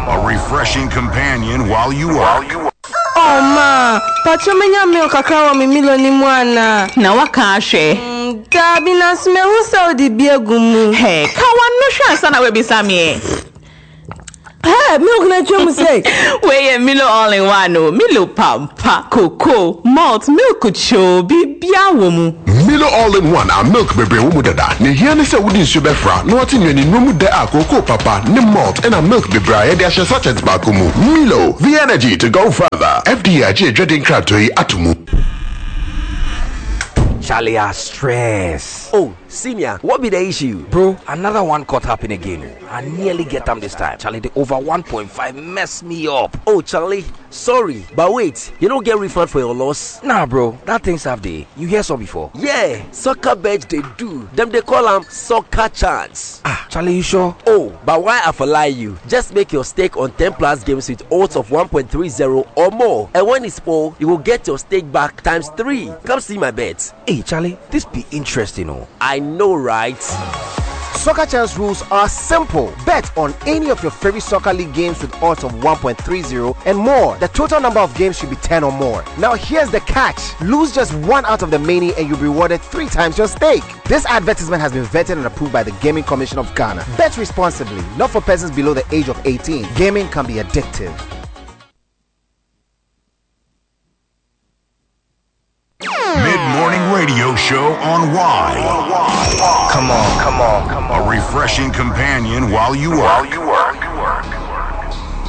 A refreshing companion while you work. Oh ma, pachomenya milk kakra wa mi Milo ni mwana. Na wakashe. Dabi na smehu saudi biegumu. Hey, kawan no sure sana we bisami. Hey, milk na chomu say. We Milo all in one no. Milo pampa, cocoa, malt, milk cho, bibia womu. Milo all in one, our milk baby womu dada. Ne here ne se wudi nsu befra. No ati nyani numu de a cocoa papa, ne malt, and a milk baby a de ashe such as bakumu. Milo, the energy to go further. FDIJ dreading crab to atumu. Charlie, I stress. Oh, senior, what be the issue? Bro, another one caught up in again. I nearly get them this time. Charlie, the over 1.5 messed me up. Oh, Charlie, sorry, but wait, you don't get refund for your loss? Nah, bro, that thing's have day. You hear so before? Yeah, soccer bet they do. Them they call them soccer chance. Ah, Charlie, you sure? Oh, but why I for lie you? Just make your stake on 10 plus games with odds of 1.30 or more. And when it's full, you will get your stake back times 3. Come see my bets. Hey, Charlie, this be interesting, oh. I know, right? Soccer Chance rules are simple. Bet on any of your favorite soccer league games with odds of 1.30 and more. The total number of games should be 10 or more. Now here's the catch. Lose just one out of the many and you'll be rewarded 3 times your stake. This advertisement has been vetted and approved by the Gaming Commission of Ghana. Bet responsibly, not for persons below the age of 18. Gaming can be addictive. Mid-morning radio show on Y. Come on. A refreshing companion while you work.